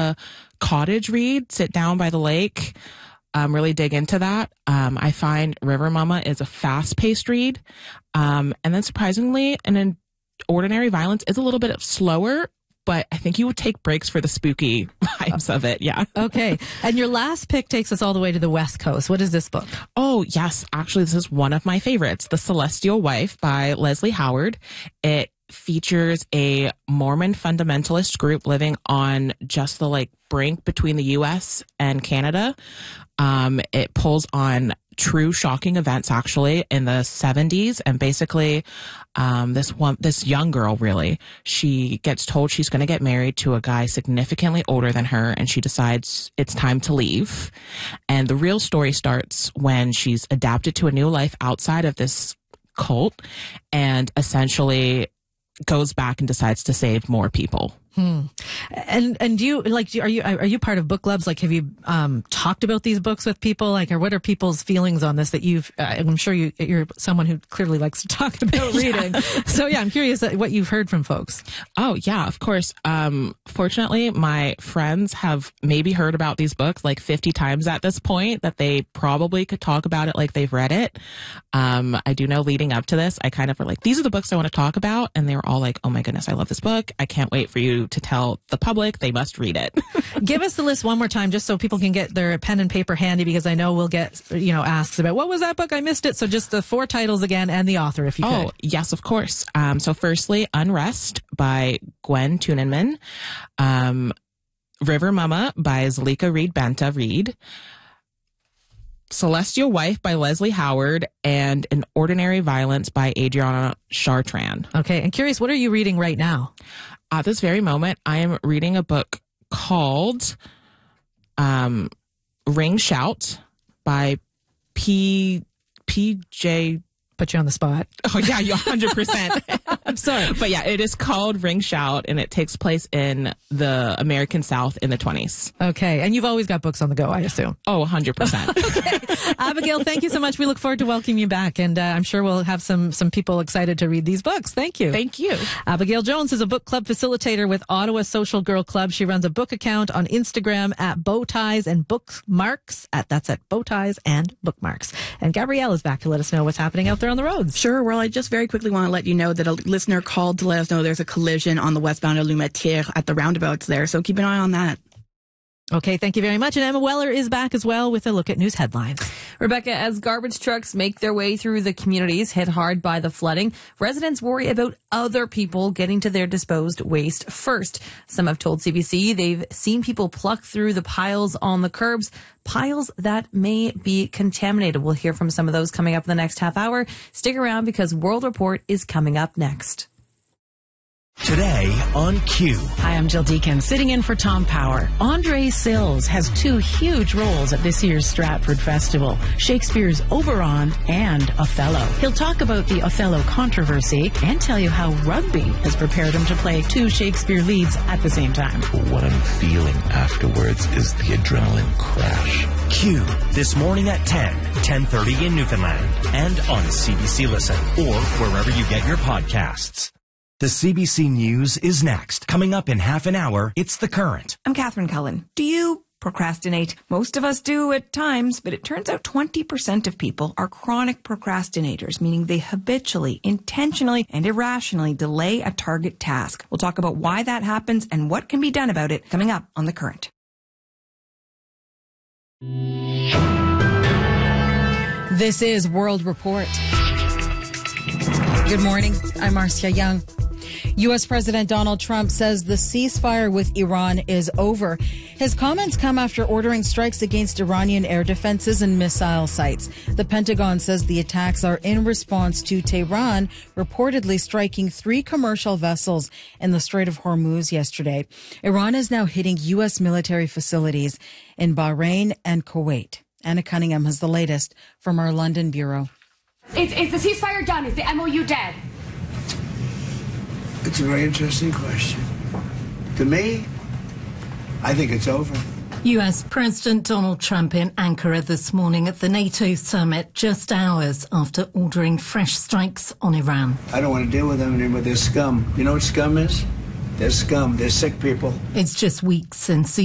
a cottage read, sit down by the lake, really dig into that. I find River Mama is a fast-paced read. And then surprisingly, an Ordinary Violence is a little bit slower, but I think you would take breaks for the spooky vibes of it. Yeah. Okay. And your last pick takes us all the way to the West Coast. What is this book? Oh, yes. Actually, this is one of my favorites, The Celestial Wife by Leslie Howard. It features a Mormon fundamentalist group living on just the brink between the U.S. and Canada. It pulls on true shocking events actually in the 70s, and basically this young girl, really, she gets told she's going to get married to a guy significantly older than her, and she decides it's time to leave. And the real story starts when she's adapted to a new life outside of this cult and essentially goes back and decides to save more people. And do you are you part of book clubs? Have you talked about these books with people? Or what are people's feelings on this that you've I'm sure you're someone who clearly likes to talk about reading. So yeah, I'm curious what you've heard from folks. Oh yeah, of course. Fortunately, my friends have maybe heard about these books 50 times at this point, that they probably could talk about it like they've read it. I do know leading up to this, I kind of were these are the books I want to talk about, and they were all oh my goodness, I love this book. I can't wait for you to tell the public they must read it. Give us the list one more time just so people can get their pen and paper handy, because I know we'll get asks about what was that book, I missed it. So just the 4 titles again and the author, if you could. Oh yes, of course. So firstly, Unrest by Gwen Tuninman, River Mama by Zalika Reed Benta Reed, Celestial Wife by Leslie Howard, and An Ordinary Violence by Adriana Chartrand. Okay, and curious, what are you reading right now? At this very moment, I am reading a book called Ring Shout by P.J. Put you on the spot. Oh, yeah, you 100%. I'm sorry. But yeah, it is called Ring Shout, and it takes place in the American South in the 20s. Okay. And you've always got books on the go, I assume. Oh, 100%. Okay. Abigail, thank you so much. We look forward to welcoming you back, and I'm sure we'll have some people excited to read these books. Thank you. Thank you. Abigail Jones is a book club facilitator with Ottawa Social Girl Club. She runs a book account on Instagram at Bowties and Bookmarks. That's at Bowties and Bookmarks. And Gabrielle is back to let us know what's happening out there on the roads. Sure. Well, I just very quickly want to let you know that a listener called to let us know there's a collision on the westbound of Lumetier at the roundabouts there. So keep an eye on that. Okay, thank you very much. And Emma Weller is back as well with a look at news headlines. Rebecca, as garbage trucks make their way through the communities hit hard by the flooding, residents worry about other people getting to their disposed waste first. Some have told CBC they've seen people pluck through the piles on the curbs, piles that may be contaminated. We'll hear from some of those coming up in the next half hour. Stick around because World Report is coming up next. Today on Q. Hi, I'm Jill Deacon, sitting in for Tom Power. Andre Sills has 2 huge roles at this year's Stratford Festival, Shakespeare's Oberon and Othello. He'll talk about the Othello controversy and tell you how rugby has prepared him to play 2 Shakespeare leads at the same time. What I'm feeling afterwards is the adrenaline crash. Q, this morning at 10:30 in Newfoundland, and on CBC Listen, or wherever you get your podcasts. The CBC News is next. Coming up in half an hour, it's The Current. I'm Catherine Cullen. Do you procrastinate? Most of us do at times, but it turns out 20% of people are chronic procrastinators, meaning they habitually, intentionally, and irrationally delay a target task. We'll talk about why that happens and what can be done about it coming up on The Current. This is World Report. Good morning. I'm Marcia Young. U.S. President Donald Trump says the ceasefire with Iran is over. His comments come after ordering strikes against Iranian air defenses and missile sites. The Pentagon says the attacks are in response to Tehran reportedly striking 3 commercial vessels in the Strait of Hormuz yesterday. Iran is now hitting U.S. military facilities in Bahrain and Kuwait. Anna Cunningham has the latest from our London bureau. Is the ceasefire done? Is the MOU dead? It's a very interesting question. To me, I think it's over. U.S. President Donald Trump in Ankara this morning at the NATO summit, just hours after ordering fresh strikes on Iran. I don't want to deal with them anymore. They're scum. You know what scum is? They're scum. They're sick people. It's just weeks since